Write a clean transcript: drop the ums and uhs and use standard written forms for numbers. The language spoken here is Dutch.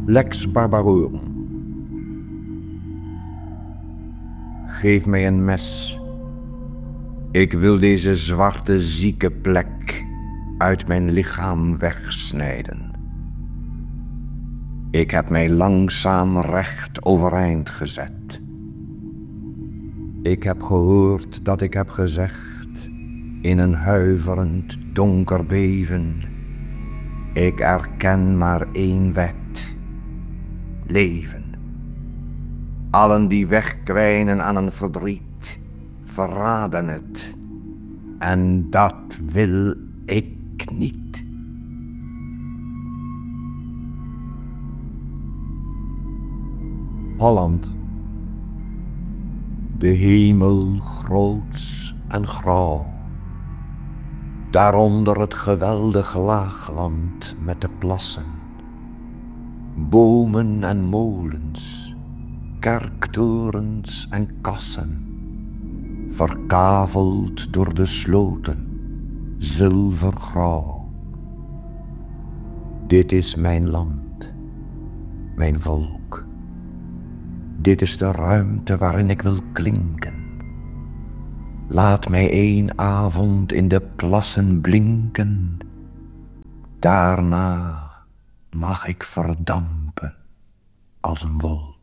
Lex Barbarorum. Geef mij een mes. Ik wil deze zwarte zieke plek uit mijn lichaam wegsnijden. Ik heb mij langzaam recht overeind gezet. Ik heb gehoord dat ik heb gezegd, in een huiverend donker beven: ik erken maar één wet: leven. Allen die wegkwijnen aan een verdriet, verraden het. En dat wil ik niet. Holland. De hemel groots en grauw. Daaronder het geweldig laagland met de plassen. Bomen en molens, kerktorens en kassen. Verkaveld door de sloten, zilvergrauw. Dit is mijn land, mijn volk. Dit is de ruimte waarin ik wil klinken. Laat mij één avond in de plassen blinken. Daarna mag ik verdampen als een wolk.